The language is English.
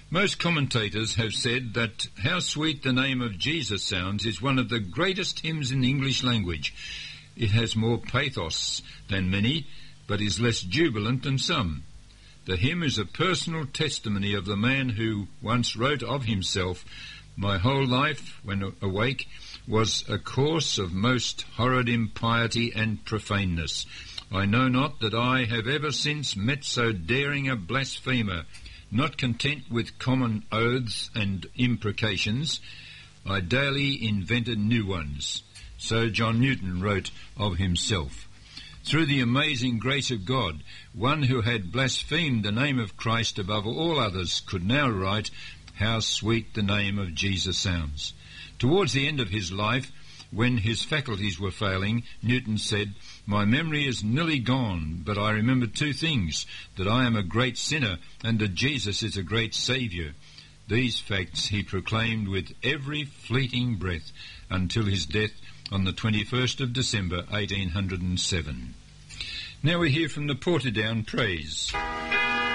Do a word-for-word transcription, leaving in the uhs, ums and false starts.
Most commentators have said that How Sweet the Name of Jesus Sounds is one of the greatest hymns in the English language. It has more pathos than many, but is less jubilant than some. The hymn is a personal testimony of the man who once wrote of himself, "My whole life, when awake, was a course of most horrid impiety and profaneness. I know not that I have ever since met so daring a blasphemer. Not content with common oaths and imprecations, I daily invented new ones." So John Newton wrote of himself. Through the amazing grace of God, one who had blasphemed the name of Christ above all others could now write, "How sweet the name of Jesus sounds." Towards the end of his life, when his faculties were failing, Newton said, "My memory is nearly gone, but I remember two things, that I am a great sinner and that Jesus is a great Saviour." These facts he proclaimed with every fleeting breath until his death on the twenty-first of December, eighteen hundred seven. Now we hear from the Portadown Praise.